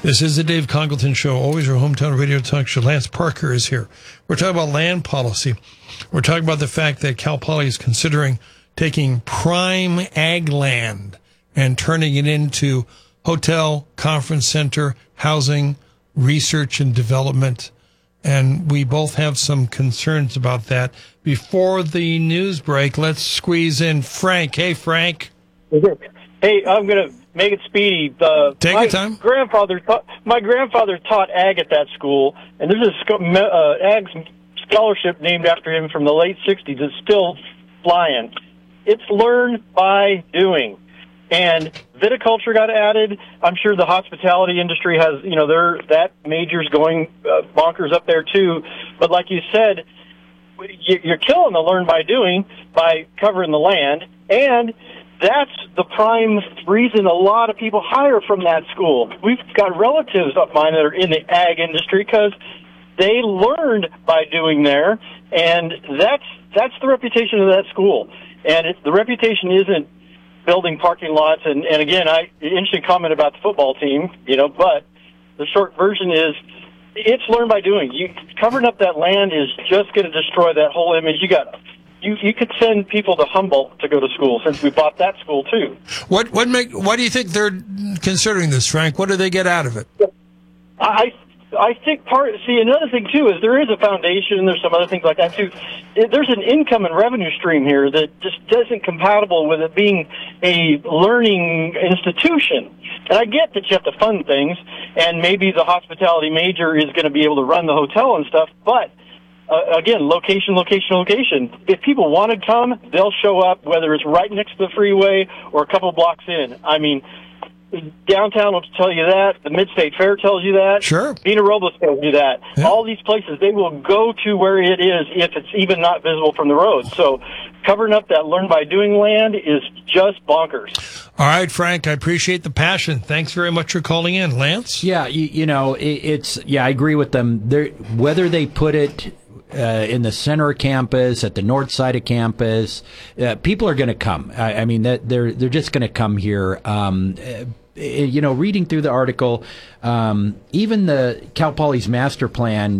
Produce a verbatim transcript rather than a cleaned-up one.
This is the Dave Congleton Show, always your hometown radio talk show. Lance Parker is here. We're talking about land policy. We're talking about the fact that Cal Poly is considering taking prime ag land and turning it into hotel, conference center, housing, research and development. And we both have some concerns about that. Before the news break, let's squeeze in Frank. Hey, Frank. Hey, I'm going to make it speedy. Uh, Take my your time. Grandfather taught, my grandfather taught ag at that school, and there's a sc- uh, ag scholarship named after him from the late sixties. It's still flying. It's learn by doing. And viticulture got added. I'm sure the hospitality industry has, you know, their that major's going uh, bonkers up there too. But like you said, you're killing the learn by doing by covering the land, and that's the prime reason a lot of people hire from that school. We've got relatives of mine that are in the ag industry because they learned by doing there, and that's that's the reputation of that school. And it, the reputation isn't building parking lots. And, and again, I interesting comment about the football team, you know, but the short version is it's learn by doing. You covering up that land is just going to destroy that whole image. You got you you could send people to Humboldt to go to school since we bought that school too. What what make why do you think they're considering this, Frank? What do they get out of it? I I think part, see, another thing, too, is there is a foundation, and there's some other things like that, too. There's an income and revenue stream here that just isn't compatible with it being a learning institution. And I get that you have to fund things, and maybe the hospitality major is going to be able to run the hotel and stuff, but, uh, again, location, location, location. If people want to come, they'll show up, whether it's right next to the freeway or a couple blocks in. I mean, downtown will tell you that. The Mid-State Fair tells you that. Sure. Vina Robles tells you that. Yeah. All these places, they will go to where it is if it's even not visible from the road. So covering up that learn-by-doing land is just bonkers. All right, Frank, I appreciate the passion. Thanks very much for calling in. Lance? Yeah, you, you know, it, it's, yeah, I agree with them. They're, whether they put it Uh, in the center of campus, at the north side of campus, uh, people are going to come. I, I mean, that they're they're just going to come here. Um, uh, you know, reading through the article, um, even the Cal Poly's master plan